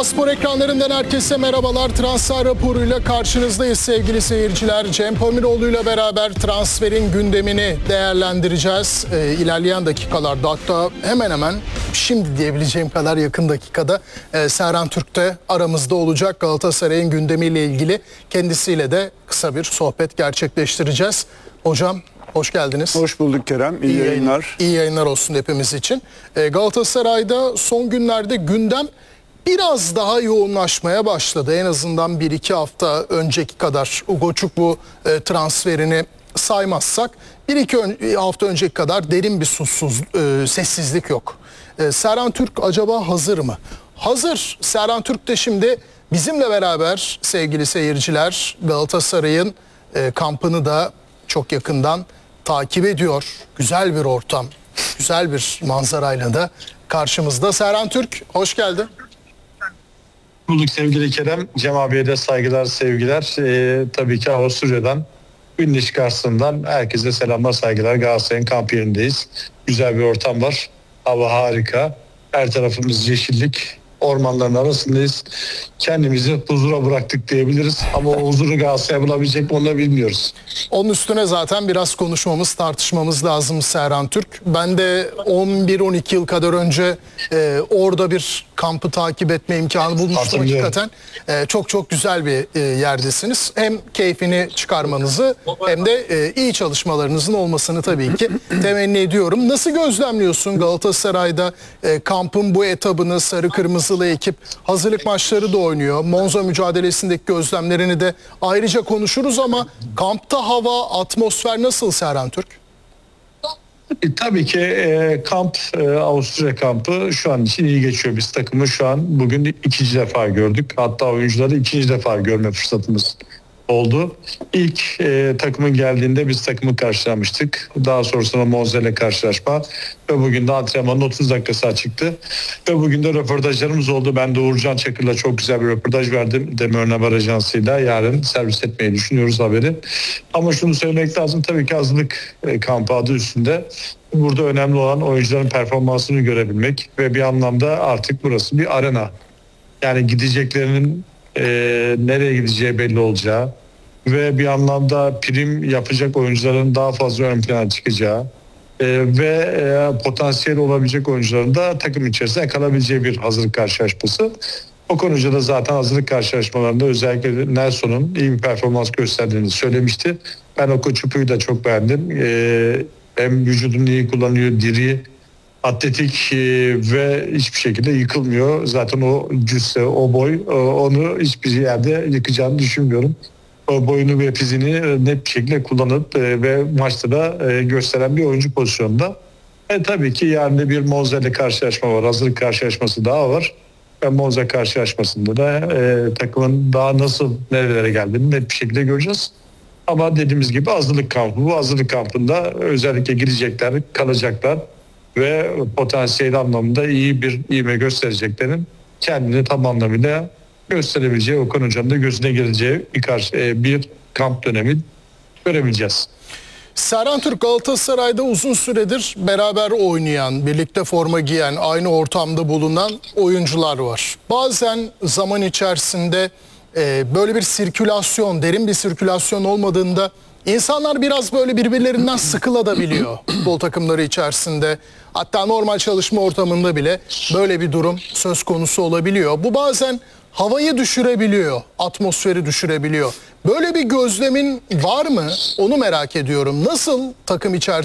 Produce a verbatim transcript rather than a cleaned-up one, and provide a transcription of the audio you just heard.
Spor ekranlarından herkese merhabalar. Transfer raporuyla karşınızdayız sevgili seyirciler. Cem Pamiroğlu ile beraber transferin gündemini değerlendireceğiz. Ee, ilerleyen dakikalarda, hatta hemen hemen şimdi diyebileceğim kadar yakın dakikada e, Serhan Türk de aramızda olacak. Galatasaray'ın gündemiyle ilgili kendisiyle de kısa bir sohbet gerçekleştireceğiz. Hocam hoş geldiniz. Hoş bulduk Kerem. İyi, iyi yayınlar. İyi yayınlar olsun hepimiz için. Ee, Galatasaray'da son günlerde gündem biraz daha yoğunlaşmaya başladı. En azından bir iki hafta önceki kadar Ugo Çukwu e, transferini saymazsak bir iki ön, hafta önceki kadar derin bir susuz, e, sessizlik yok. E, Serhan Türk acaba hazır mı? Hazır. Serhan Türk de şimdi bizimle beraber sevgili seyirciler Galatasaray'ın e, kampını da çok yakından takip ediyor. Güzel bir ortam, güzel bir manzarayla da karşımızda. Serhan Türk, hoş geldin. Bulduk sevgili Kerem. Cem abiye de saygılar, sevgiler. Ee, tabii ki Avusturya'dan, Gündeş karşısından herkese selamlar, saygılar. Galatasaray'ın kamp yerindeyiz. Güzel bir ortam var. Hava harika. Her tarafımız yeşillik. Ormanların arasındayız. Kendimizi huzura bıraktık diyebiliriz. Ama o huzuru Galatasaray bulabilecek mi onu da bilmiyoruz. Onun üstüne zaten biraz konuşmamız, tartışmamız lazım Serhan Türk. Ben de on bir on iki yıl kadar önce e, orada bir kampı takip etme imkanı bulmuştum hakikaten. E, çok çok güzel bir e, yerdesiniz. Hem keyfini çıkarmanızı hem de e, iyi çalışmalarınızın olmasını tabii ki temenni ediyorum. Nasıl gözlemliyorsun Galatasaray'da e, kampın bu etabını? Sarı kırmızılı ekip hazırlık maçları da oynuyor. Monza mücadelesindeki gözlemlerini de ayrıca konuşuruz ama kampta hava, atmosfer nasıl Serhan Türk? E, tabii ki e, kamp, e, Avusturya kampı şu an için iyi geçiyor. Biz takımı şu an bugün ikinci defa gördük. Hatta oyuncuları ikinci defa görme fırsatımız oldu. İlk e, takımın geldiğinde biz takımı karşılamıştık. Daha sonrasında Monza ile karşılaşma ve bugün de antrenmanın otuz dakikası açıktı. Ve bugün de röportajlarımız oldu. Ben de Uğurcan Çakır'la çok güzel bir röportaj verdim. Demirören Haber Ajansı'yla yarın servis etmeyi düşünüyoruz haberi. Ama şunu söylemek lazım, tabii ki hazırlık e, kampı adı üstünde. Burada önemli olan oyuncuların performansını görebilmek ve bir anlamda artık burası bir arena. Yani gideceklerinin e, nereye gideceği belli olacağı ve bir anlamda prim yapacak oyuncuların daha fazla ön plana çıkacağı e, ve e, potansiyel olabilecek oyuncuların da takım içerisinde kalabileceği bir hazırlık karşılaşması. O konuda da zaten hazırlık karşılaşmalarında özellikle Nelson'un iyi bir performans gösterdiğini söylemişti. Ben Ugo Çukwu'yu da çok beğendim. E, hem vücudunu iyi kullanıyor, diri, atletik e, ve hiçbir şekilde yıkılmıyor. Zaten o cüsse, o boy o, onu hiçbir yerde yıkacağını düşünmüyorum. O boyunu ve fizini net bir şekilde kullanıp e, ve maçta da e, gösteren bir oyuncu pozisyonunda. E, tabii ki yarın da bir Monza ile karşılaşma var. Hazırlık karşılaşması daha var. Ve Monza karşılaşmasında da e, takımın daha nasıl nerelere geldiğini net bir şekilde göreceğiz. Ama dediğimiz gibi hazırlık kampı. Bu hazırlık kampında özellikle gidecekler, kalacaklar ve potansiyel anlamında iyi bir ivme göstereceklerin kendini tam anlamıyla gösterebileceği, Okan Hoca'nın da gözüne geleceği birkaç bir kamp dönemi görebileceğiz. Serhan Türk, Galatasaray'da uzun süredir beraber oynayan, birlikte forma giyen, aynı ortamda bulunan oyuncular var. Bazen zaman içerisinde e, böyle bir sirkülasyon, derin bir sirkülasyon olmadığında İnsanlar biraz böyle birbirlerinden sıkılabiliyor futbol takımları içerisinde. Hatta normal çalışma ortamında bile böyle bir durum söz konusu olabiliyor. Bu bazen havayı düşürebiliyor, atmosferi düşürebiliyor. Böyle bir gözlemin var mı? Onu merak ediyorum. Nasıl takım içerisinde